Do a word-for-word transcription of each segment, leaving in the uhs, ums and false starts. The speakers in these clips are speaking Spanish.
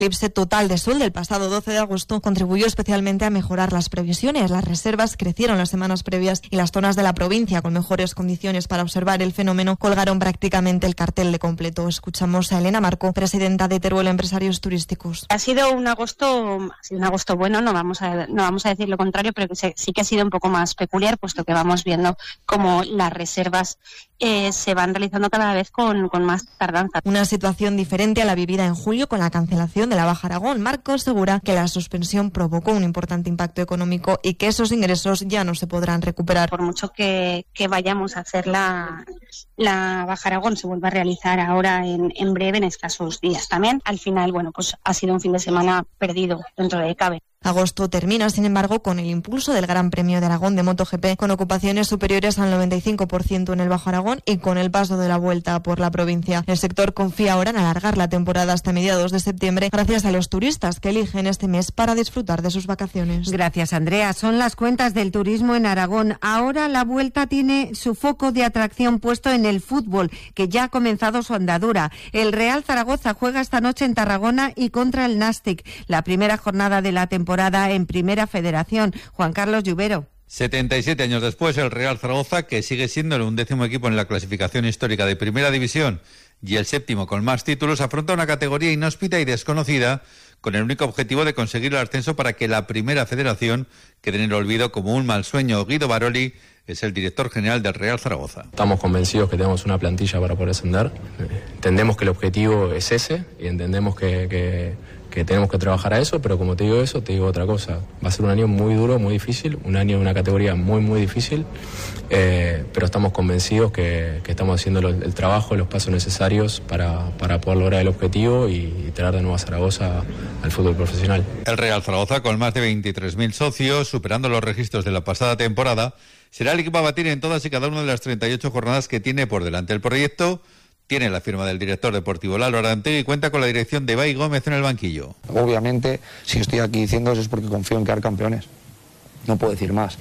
El eclipse total de sol del pasado doce de agosto contribuyó especialmente a mejorar las previsiones. Las reservas crecieron las semanas previas y las zonas de la provincia con mejores condiciones para observar el fenómeno colgaron prácticamente el cartel de completo. Escuchamos a Elena Marco, presidenta de Teruel Empresarios Turísticos. Ha sido un agosto, ha sido un agosto bueno, no vamos a, no vamos a decir lo contrario, pero que sí que ha sido un poco más peculiar, puesto que vamos viendo cómo las reservas eh, se van realizando cada vez con, con más tardanza. Una situación diferente a la vivida en julio con la cancelación de la Baja Aragón. Marcos asegura que la suspensión provocó un importante impacto económico y que esos ingresos ya no se podrán recuperar. Por mucho que, que vayamos a hacer la, la Baja Aragón, se vuelva a realizar ahora en, en breve, en escasos días también. Al final, bueno, pues ha sido un fin de semana perdido dentro de cabe. Agosto termina, sin embargo, con el impulso del Gran Premio de Aragón de MotoGP, con ocupaciones superiores al noventa y cinco por ciento en el Bajo Aragón y con el paso de la Vuelta por la provincia. El sector confía ahora en alargar la temporada hasta mediados de septiembre, gracias a los turistas que eligen este mes para disfrutar de sus vacaciones. Gracias, Andrea. Son las cuentas del turismo en Aragón. Ahora la Vuelta tiene su foco de atracción puesto en el fútbol, que ya ha comenzado su andadura. El Real Zaragoza juega esta noche en Tarragona y contra el Nàstic, la primera jornada de la temporada en Primera Federación. Juan Carlos Lluvero. setenta y siete años después, el Real Zaragoza, que sigue siendo el undécimo equipo en la clasificación histórica de Primera División y el séptimo con más títulos, afronta una categoría inhóspita y desconocida con el único objetivo de conseguir el ascenso para que la Primera Federación quede en el olvido como un mal sueño. Guido Baroli es el director general del Real Zaragoza. Estamos convencidos que tenemos una plantilla para poder ascender. Entendemos que el objetivo es ese y entendemos que... que que tenemos que trabajar a eso, pero como te digo eso, te digo otra cosa. Va a ser un año muy duro, muy difícil, un año de una categoría muy, muy difícil, eh, pero estamos convencidos que, que estamos haciendo el, el trabajo, los pasos necesarios para, para poder lograr el objetivo y, y traer de nuevo a Zaragoza al fútbol profesional. El Real Zaragoza, con más de veintitrés mil socios, superando los registros de la pasada temporada, será el equipo a batir en todas y cada una de las treinta y ocho jornadas que tiene por delante. El proyecto tiene la firma del director deportivo Lalo Arantegui y cuenta con la dirección de Ibai Gómez en el banquillo. Obviamente, si estoy aquí diciendo eso es porque confío en quedar campeones. No puedo decir más.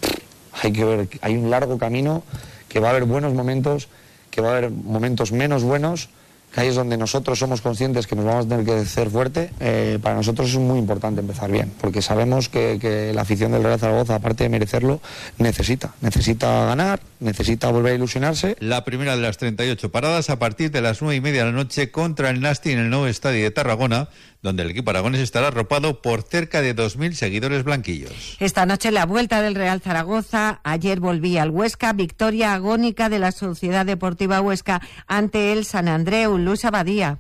Hay que ver, hay un largo camino, que va a haber buenos momentos, que va a haber momentos menos buenos, que ahí es donde nosotros somos conscientes que nos vamos a tener que hacer fuerte. Eh, para nosotros es muy importante empezar bien, porque sabemos que, que la afición del Real Zaragoza, aparte de merecerlo, necesita, necesita ganar, necesita volver a ilusionarse. La primera de las treinta y ocho paradas a partir de las nueve y media de la noche contra el Nàstic en el nuevo estadio de Tarragona, donde el equipo aragonés estará arropado por cerca de dos mil seguidores blanquillos. Esta noche la Vuelta del Real Zaragoza. Ayer volvía al Huesca, victoria agónica de la Sociedad Deportiva Huesca ante el San Andreu. Luis Abadía.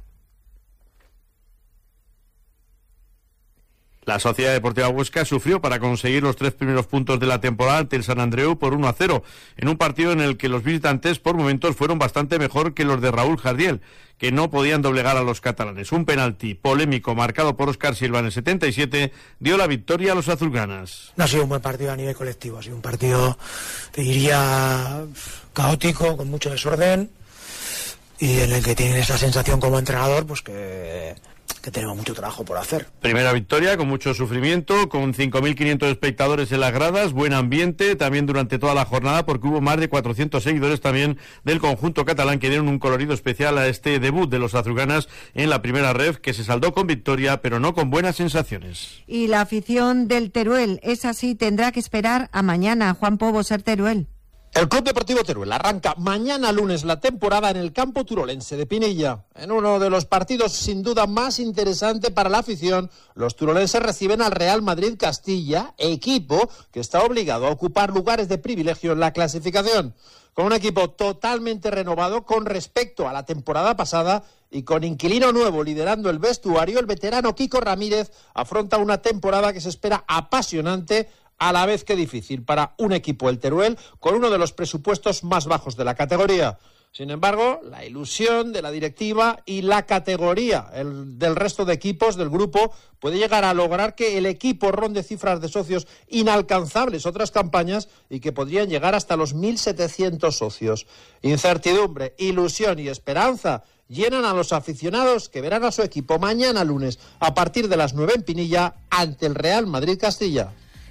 La Sociedad Deportiva Huesca sufrió para conseguir los tres primeros puntos de la temporada ante el San Andreu por uno a cero, en un partido en el que los visitantes por momentos fueron bastante mejor que los de Raúl Jardiel, que no podían doblegar a los catalanes. Un penalti polémico marcado por Óscar Silva en el setenta y siete dio la victoria a los azulgranas. No ha sido un buen partido a nivel colectivo, ha sido un partido, te diría, caótico, con mucho desorden, y en el que tienen esa sensación como entrenador, pues que... que tenemos mucho trabajo por hacer. Primera victoria con mucho sufrimiento, con cinco mil quinientos espectadores en las gradas, buen ambiente también durante toda la jornada, porque hubo más de cuatrocientos seguidores también del conjunto catalán que dieron un colorido especial a este debut de los azulgranas en la primera ref, que se saldó con victoria, pero no con buenas sensaciones. Y la afición del Teruel, es así, tendrá que esperar a mañana. Juan Pobo, Ser Teruel. El Club Deportivo Teruel arranca mañana lunes la temporada en el campo turolense de Pinilla. En uno de los partidos sin duda más interesante para la afición, los turolenses reciben al Real Madrid Castilla, equipo que está obligado a ocupar lugares de privilegio en la clasificación. Con un equipo totalmente renovado con respecto a la temporada pasada y con inquilino nuevo liderando el vestuario, el veterano Kiko Ramírez afronta una temporada que se espera apasionante, a la vez que difícil para un equipo del Teruel con uno de los presupuestos más bajos de la categoría. Sin embargo, la ilusión de la directiva y la categoría el, del resto de equipos del grupo puede llegar a lograr que el equipo ronde cifras de socios inalcanzables otras campañas y que podrían llegar hasta los mil setecientos socios. Incertidumbre, ilusión y esperanza llenan a los aficionados que verán a su equipo mañana lunes a partir de las nueve en Pinilla ante el Real Madrid Castilla.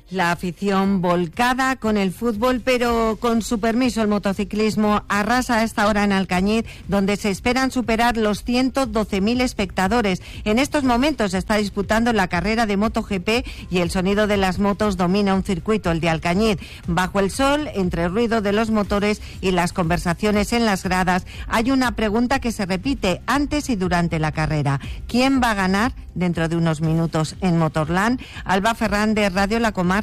La afición volcada con el fútbol, pero con su permiso el motociclismo arrasa a esta hora en Alcañiz, donde se esperan superar los ciento doce mil espectadores. En estos momentos se está disputando la carrera de MotoGP y el sonido de las motos domina un circuito, el de Alcañiz. Bajo el sol, entre el ruido de los motores y las conversaciones en las gradas, hay una pregunta que se repite antes y durante la carrera. ¿Quién va a ganar dentro de unos minutos en Motorland? Alba Fernández, Radio La Comarca.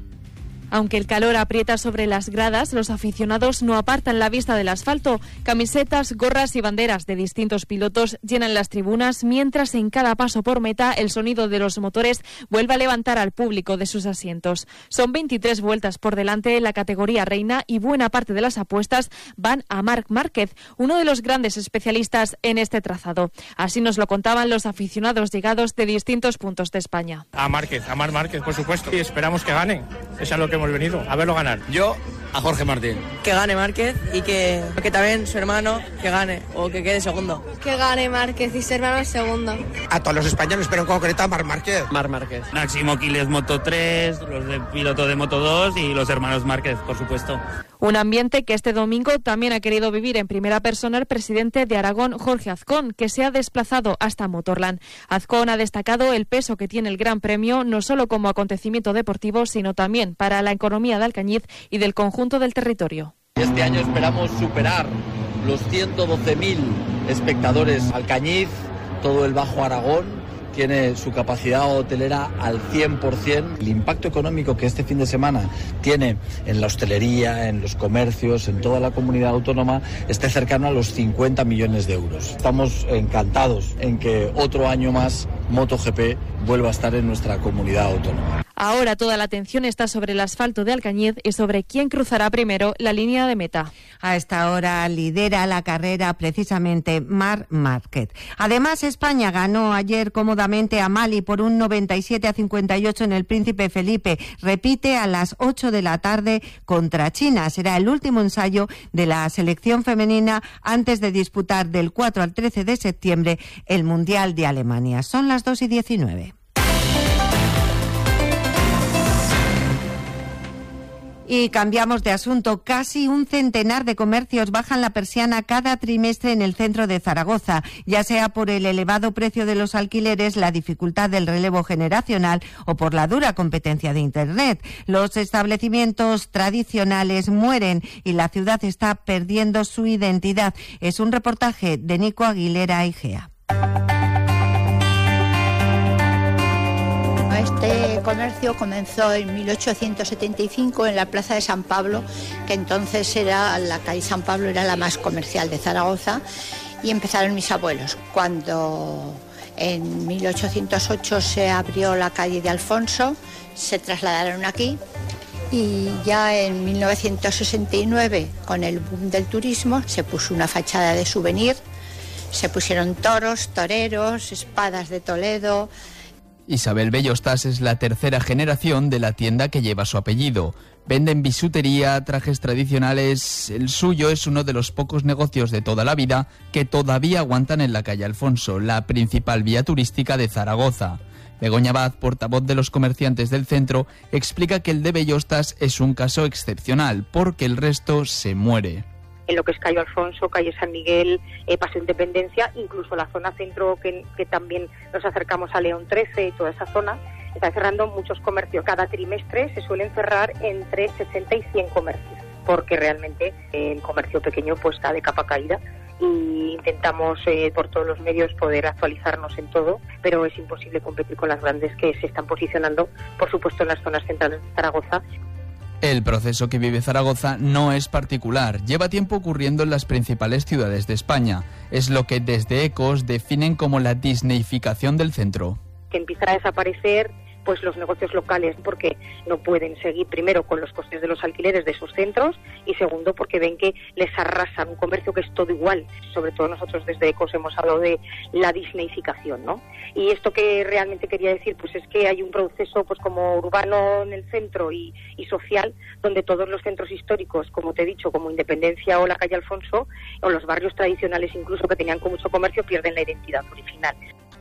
Aunque el calor aprieta sobre las gradas, los aficionados no apartan la vista del asfalto. Camisetas, gorras y banderas de distintos pilotos llenan las tribunas, mientras en cada paso por meta el sonido de los motores vuelve a levantar al público de sus asientos. Son veintitrés vueltas por delante en la categoría reina y buena parte de las apuestas van a Marc Márquez, uno de los grandes especialistas en este trazado. Así nos lo contaban los aficionados llegados de distintos puntos de España. A Márquez, a Marc Márquez, por supuesto, y esperamos que gane. Es a lo que hemos venido, a verlo ganar. Yo a Jorge Martín. Que gane Márquez y que, que también su hermano que gane o que quede segundo. Que gane Márquez y su hermano segundo. A todos los españoles, pero en concreto a Marc Márquez. Marc Márquez. Máximo Quiles Moto tres, los de piloto de Moto dos y los hermanos Márquez, por supuesto. Un ambiente que este domingo también ha querido vivir en primera persona el presidente de Aragón, Jorge Azcón, que se ha desplazado hasta Motorland. Azcón ha destacado el peso que tiene el Gran Premio, no solo como acontecimiento deportivo, sino también para la economía de Alcañiz y del conjunto del territorio. Este año esperamos superar los ciento doce mil espectadores. Alcañiz, todo el Bajo Aragón, tiene su capacidad hotelera al cien por ciento. El impacto económico que este fin de semana tiene en la hostelería, en los comercios, en toda la comunidad autónoma, esté cercano a los cincuenta millones de euros. Estamos encantados en que otro año más MotoGP vuelva a estar en nuestra comunidad autónoma. Ahora toda la atención está sobre el asfalto de Alcañiz y sobre quién cruzará primero la línea de meta. A esta hora lidera la carrera precisamente Marc Márquez. Además, España ganó ayer cómodamente a Mali por un noventa y siete a cincuenta y ocho en el Príncipe Felipe. Repite a las ocho de la tarde contra China. Será el último ensayo de la selección femenina antes de disputar del cuatro al trece de septiembre el Mundial de Alemania. Son las dos y diecinueve. Y cambiamos de asunto. Casi un centenar de comercios bajan la persiana cada trimestre en el centro de Zaragoza, ya sea por el elevado precio de los alquileres, la dificultad del relevo generacional o por la dura competencia de Internet. Los establecimientos tradicionales mueren y la ciudad está perdiendo su identidad. Es un reportaje de Nico Aguilera Igea. Este comercio comenzó en mil ochocientos setenta y cinco en la Plaza de San Pablo, que entonces era la calle San Pablo, era la más comercial de Zaragoza, y empezaron mis abuelos. Cuando en mil ochocientos ocho se abrió la calle de Alfonso, se trasladaron aquí, y ya en mil novecientos sesenta y nueve, con el boom del turismo, se puso una fachada de souvenir, se pusieron toros, toreros, espadas de Toledo. Isabel Bellostas es la tercera generación de la tienda que lleva su apellido. Venden bisutería, trajes tradicionales. El suyo es uno de los pocos negocios de toda la vida que todavía aguantan en la calle Alfonso, la principal vía turística de Zaragoza. Begoña Abad, portavoz de los comerciantes del centro, explica que el de Bellostas es un caso excepcional, porque el resto se muere. En lo que es calle Alfonso, calle San Miguel, eh, Paseo Independencia, incluso la zona centro que, que también nos acercamos a León trece y toda esa zona, está cerrando muchos comercios. Cada trimestre se suelen cerrar entre sesenta y cien comercios, porque realmente eh, el comercio pequeño pues está de capa caída y intentamos eh, por todos los medios poder actualizarnos en todo, pero es imposible competir con las grandes que se están posicionando, por supuesto, en las zonas centrales de Zaragoza. El proceso que vive Zaragoza no es particular, lleva tiempo ocurriendo en las principales ciudades de España. Es lo que desde Ecos definen como la disneyficación del centro. Que empiezan a desaparecer pues los negocios locales, porque no pueden seguir, primero, con los costes de los alquileres de sus centros, y segundo, porque ven que les arrasan un comercio que es todo igual. Sobre todo nosotros desde Ecos hemos hablado de la disneyficación, ¿no? Y esto que realmente quería decir, pues es que hay un proceso pues como urbano en el centro y, y social, donde todos los centros históricos, como te he dicho, como Independencia o la calle Alfonso, o los barrios tradicionales incluso que tenían con mucho comercio, pierden la identidad original.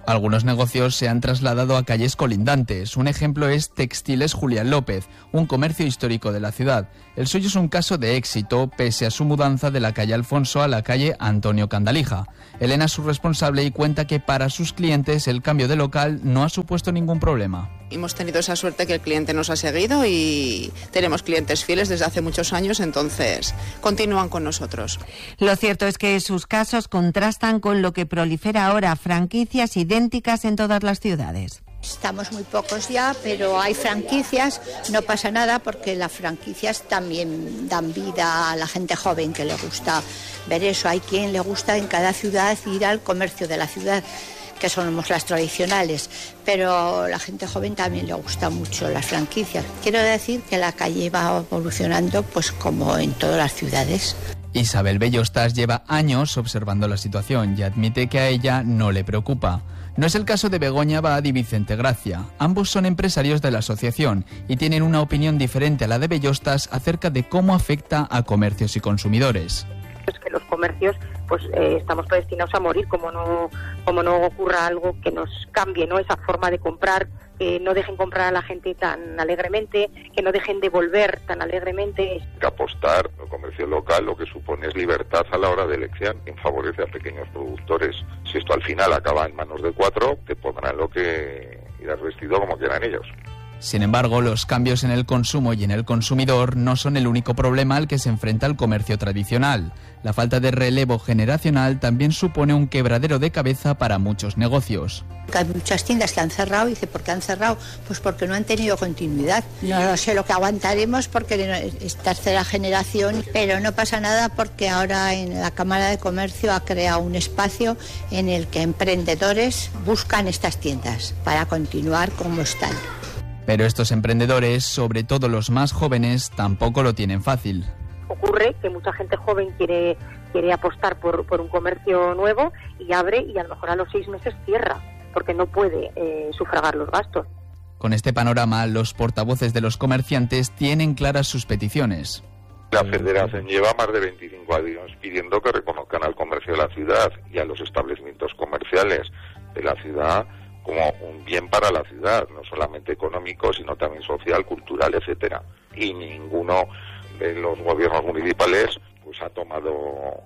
Algunos negocios se han trasladado a calles colindantes. Un ejemplo es Textiles Julián López, un comercio histórico de la ciudad. El suyo es un caso de éxito, pese a su mudanza de la calle Alfonso a la calle Antonio Candalija. Elena es su responsable y cuenta que para sus clientes el cambio de local no ha supuesto ningún problema. Hemos tenido esa suerte que el cliente nos ha seguido y tenemos clientes fieles desde hace muchos años, entonces continúan con nosotros. Lo cierto es que sus casos contrastan con lo que prolifera ahora, franquicias idénticas en todas las ciudades. Estamos muy pocos ya, pero hay franquicias, no pasa nada porque las franquicias también dan vida a la gente joven que le gusta ver eso. Hay quien le gusta en cada ciudad ir al comercio de la ciudad, que somos las tradicionales, pero la gente joven también le gusta mucho las franquicias. Quiero decir que la calle va evolucionando pues como en todas las ciudades. Isabel Bellostas lleva años observando la situación y admite que a ella no le preocupa. No es el caso de Begoña Baad y Vicente Gracia. Ambos son empresarios de la asociación y tienen una opinión diferente a la de Bellostas acerca de cómo afecta a comercios y consumidores. Es que los comercios pues eh, estamos predestinados a morir como no como no ocurra algo que nos cambie, ¿no? Esa forma de comprar, que no dejen comprar a la gente tan alegremente, que no dejen de volver tan alegremente. Que apostar el comercio local lo que supone es libertad a la hora de elección, en favorece a pequeños productores. Si esto al final acaba en manos de cuatro, te pondrán lo que irás vestido como quieran ellos. Sin embargo, los cambios en el consumo y en el consumidor no son el único problema al que se enfrenta el comercio tradicional. La falta de relevo generacional también supone un quebradero de cabeza para muchos negocios. Hay muchas tiendas que han cerrado, y dice, ¿por qué han cerrado? Pues porque no han tenido continuidad. No sé lo que aguantaremos porque es tercera generación, pero no pasa nada porque ahora en la Cámara de Comercio ha creado un espacio en el que emprendedores buscan estas tiendas para continuar como están. Pero estos emprendedores, sobre todo los más jóvenes, tampoco lo tienen fácil. Ocurre que mucha gente joven quiere quiere apostar por, por un comercio nuevo y abre y a lo mejor a los seis meses cierra porque no puede eh, sufragar los gastos. Con este panorama, los portavoces de los comerciantes tienen claras sus peticiones. La Federación lleva más de veinticinco años pidiendo que reconozcan al comercio de la ciudad y a los establecimientos comerciales de la ciudad como un bien para la ciudad, no solamente económico, sino también social, cultural, etcétera. Y ninguno de los gobiernos municipales pues ha tomado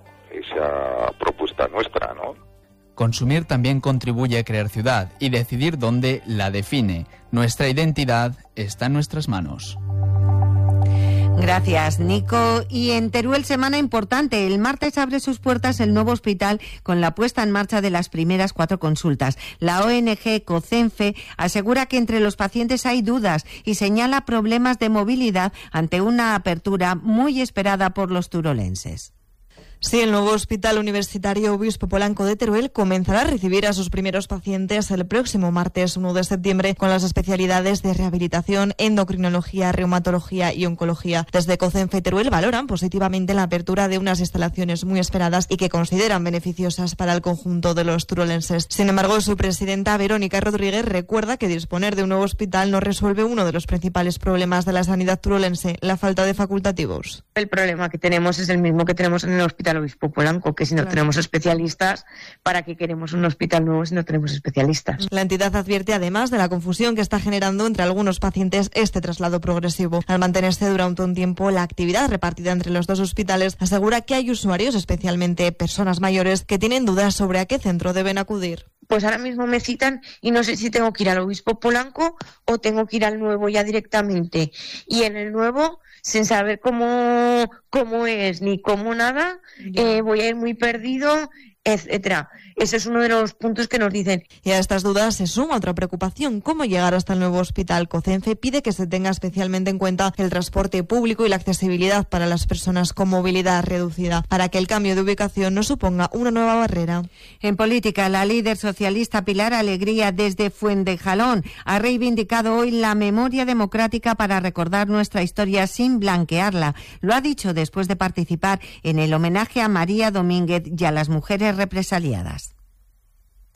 esa propuesta nuestra, ¿no? Consumir también contribuye a crear ciudad y decidir dónde la define. Nuestra identidad está en nuestras manos. Gracias, Nico. Y en Teruel, semana importante. El martes abre sus puertas el nuevo hospital con la puesta en marcha de las primeras cuatro consultas. La O N G COCENFE asegura que entre los pacientes hay dudas y señala problemas de movilidad ante una apertura muy esperada por los turolenses. Sí, el nuevo Hospital Universitario Obispo Polanco de Teruel comenzará a recibir a sus primeros pacientes el próximo martes uno de septiembre con las especialidades de rehabilitación, endocrinología, reumatología y oncología. Desde COCENFE Teruel valoran positivamente la apertura de unas instalaciones muy esperadas y que consideran beneficiosas para el conjunto de los turolenses. Sin embargo, su presidenta Verónica Rodríguez recuerda que disponer de un nuevo hospital no resuelve uno de los principales problemas de la sanidad turolense, la falta de facultativos. El problema que tenemos es el mismo que tenemos en el Hospital Obispo Polanco, que si no claro. tenemos especialistas, ¿para qué queremos un hospital nuevo si no tenemos especialistas? La entidad advierte además de la confusión que está generando entre algunos pacientes este traslado progresivo. Al mantenerse durante un tiempo la actividad repartida entre los dos hospitales, asegura que hay usuarios, especialmente personas mayores, que tienen dudas sobre a qué centro deben acudir. Pues ahora mismo me citan y no sé si tengo que ir al Obispo Polanco o tengo que ir al nuevo ya directamente. Y en el nuevo, sin saber cómo, cómo es ni cómo nada, eh, voy a ir muy perdido, etcétera. Ese es uno de los puntos que nos dicen. Y a estas dudas se suma otra preocupación: cómo llegar hasta el nuevo hospital. COCENFE pide que se tenga especialmente en cuenta el transporte público y la accesibilidad para las personas con movilidad reducida, para que el cambio de ubicación no suponga una nueva barrera. En política, la líder socialista Pilar Alegría desde Fuentejalón ha reivindicado hoy la memoria democrática para recordar nuestra historia sin blanquearla. Lo ha dicho después de participar en el homenaje a María Domínguez y a las mujeres represaliadas.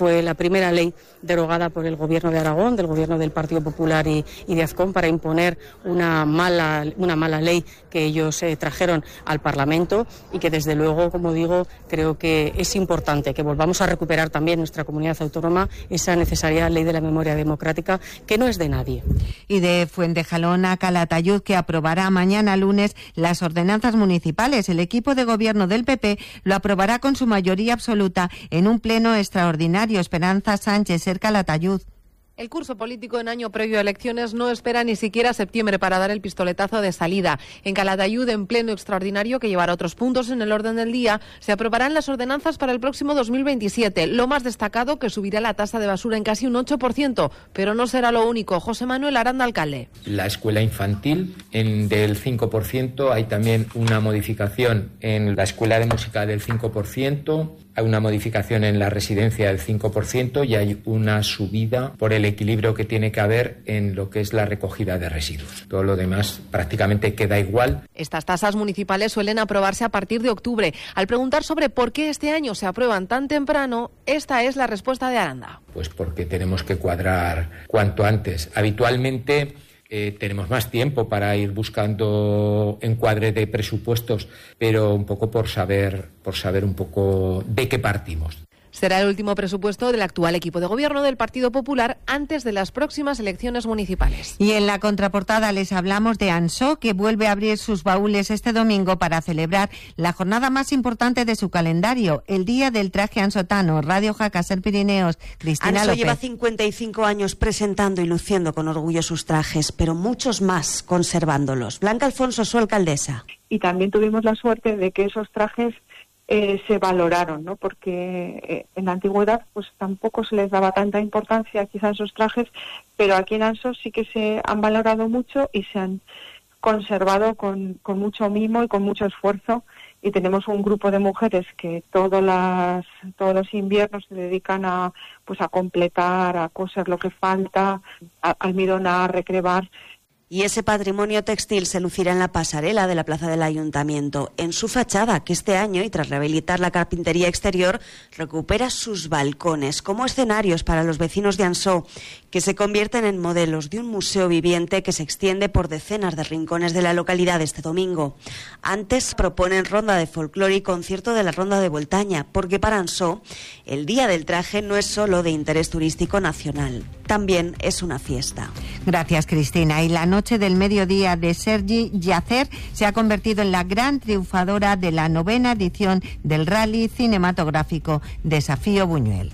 Fue la primera ley derogada por el Gobierno de Aragón, del Gobierno del Partido Popular y, y de Azcón, para imponer una mala, una mala ley que ellos eh, trajeron al Parlamento y que, desde luego, como digo, creo que es importante que volvamos a recuperar también en nuestra comunidad autónoma esa necesaria ley de la memoria democrática, que no es de nadie. Y de Fuentejalón a Calatayud, que aprobará mañana lunes las ordenanzas municipales. El equipo de gobierno del P P lo aprobará con su mayoría absoluta en un pleno extraordinario. Esperanza Sánchez, Ser Calatayud. El curso político en año previo a elecciones no espera ni siquiera septiembre para dar el pistoletazo de salida. En Calatayud, en pleno extraordinario que llevará otros puntos en el orden del día, se aprobarán las ordenanzas para el próximo dos mil veintisiete. Lo más destacado, que subirá la tasa de basura en casi un ocho por ciento, pero no será lo único. José Manuel Aranda, alcalde. La escuela infantil en del cinco por ciento, hay también una modificación en la escuela de música del cinco por ciento, hay una modificación en la residencia del cinco por ciento y hay una subida por el equilibrio que tiene que haber en lo que es la recogida de residuos. Todo lo demás prácticamente queda igual. Estas tasas municipales suelen aprobarse a partir de octubre. Al preguntar sobre por qué este año se aprueban tan temprano, esta es la respuesta de Aranda. Pues porque tenemos que cuadrar cuanto antes. Habitualmente Eh, tenemos más tiempo para ir buscando encuadre de presupuestos, pero un poco por saber, por saber un poco de qué partimos. Será el último presupuesto del actual equipo de gobierno del Partido Popular antes de las próximas elecciones municipales. Y en la contraportada les hablamos de Ansó, que vuelve a abrir sus baúles este domingo para celebrar la jornada más importante de su calendario, el Día del Traje Ansotano. Radio Jaca, Ser Pirineos, Cristina Ansó López. lleva cincuenta y cinco años presentando y luciendo con orgullo sus trajes, pero muchos más conservándolos. Blanca Alfonso, su alcaldesa. Y también tuvimos la suerte de que esos trajes Eh, se valoraron, ¿no? Porque eh, en la antigüedad pues tampoco se les daba tanta importancia quizá a esos trajes, pero aquí en Ansó sí que se han valorado mucho y se han conservado con, con mucho mimo y con mucho esfuerzo, y tenemos un grupo de mujeres que todas las, todos los inviernos se dedican a pues a completar, a coser lo que falta, a almidonar, recrebar. Y ese patrimonio textil se lucirá en la pasarela de la plaza del Ayuntamiento, en su fachada, que este año, y tras rehabilitar la carpintería exterior, recupera sus balcones como escenarios para los vecinos de Ansó, que se convierten en modelos de un museo viviente que se extiende por decenas de rincones de la localidad este domingo. Antes proponen ronda de folclore y concierto de la Ronda de Voltaña, porque para Ansó el Día del Traje no es solo de interés turístico nacional, también es una fiesta. Gracias, Cristina. Y la noche del mediodía de Sergi Yacer se ha convertido en la gran triunfadora de la novena edición del rally cinematográfico Desafío Buñuel.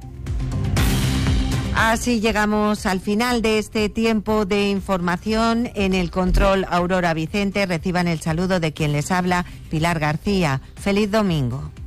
Así llegamos al final de este tiempo de información. En el control, Aurora Vicente. Reciban el saludo de quien les habla, Pilar García. Feliz domingo.